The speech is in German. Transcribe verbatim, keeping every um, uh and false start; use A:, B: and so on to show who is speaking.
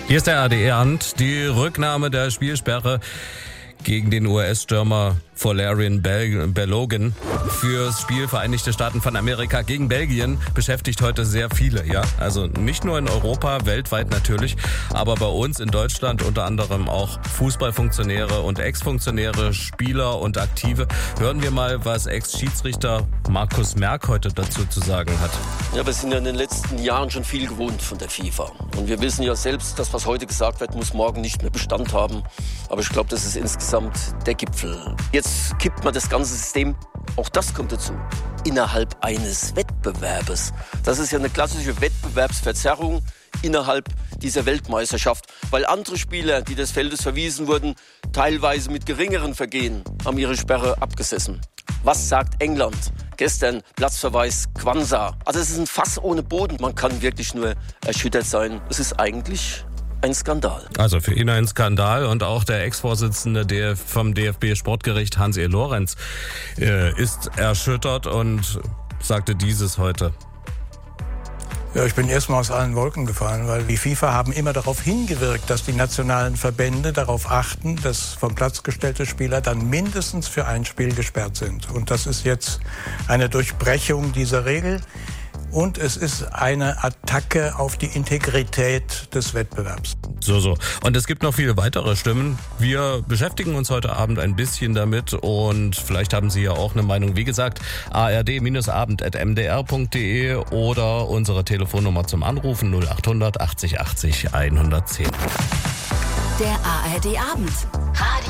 A: Hier ist der A D E-Amt. Die Rücknahme der Spielsperre gegen den U S-Stürmer Folarin Balogun fürs Spiel Vereinigte Staaten von Amerika gegen Belgien beschäftigt heute sehr viele, ja. Also nicht nur in Europa, weltweit natürlich, aber bei uns in Deutschland unter anderem auch Fußballfunktionäre und Ex-Funktionäre, Spieler und Aktive. Hören wir mal, was Ex-Schiedsrichter Markus Merck heute dazu zu sagen hat.
B: Ja, wir sind ja in den letzten Jahren schon viel gewohnt von der FIFA. Und wir wissen ja selbst, dass was heute gesagt wird, muss morgen nicht mehr Bestand haben. Aber ich glaube, das ist insgesamt der Gipfel. Jetzt kippt man das ganze System, auch das kommt dazu, innerhalb eines Wettbewerbes. Das ist ja eine klassische Wettbewerbsverzerrung innerhalb dieser Weltmeisterschaft. Weil andere Spieler, die des Feldes verwiesen wurden, teilweise mit geringeren Vergehen haben ihre Sperre abgesessen. Was sagt England? Gestern Platzverweis Quansah. Also es ist ein Fass ohne Boden. Man kann wirklich nur erschüttert sein. Es ist eigentlich ein Skandal.
A: Also für ihn ein Skandal, und auch der Ex-Vorsitzende vom D F B-Sportgericht Hans-E. Lorenz äh, ist erschüttert und sagte dieses heute.
C: Ja, ich bin erstmal aus allen Wolken gefallen, weil die FIFA haben immer darauf hingewirkt, dass die nationalen Verbände darauf achten, dass vom Platz gestellte Spieler dann mindestens für ein Spiel gesperrt sind. Und das ist jetzt eine Durchbrechung dieser Regel. Und es ist eine Attacke auf die Integrität des Wettbewerbs.
A: So, so. Und es gibt noch viele weitere Stimmen. Wir beschäftigen uns heute Abend ein bisschen damit und vielleicht haben Sie ja auch eine Meinung. Wie gesagt, a r d abend at m d r punkt d e oder unsere Telefonnummer zum Anrufen null acht hundert achtzig achtzig hundertzehn.
D: Der A R D Abend.